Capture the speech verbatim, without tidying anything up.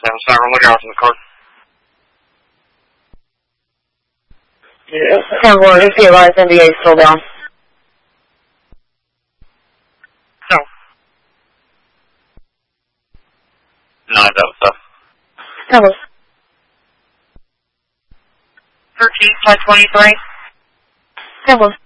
seven Siren, what hours in the car? Yeah, ten four, just be advised, N D A is still down. No. Nine, that was up. ten four. thirteen, five twenty-three. ten four.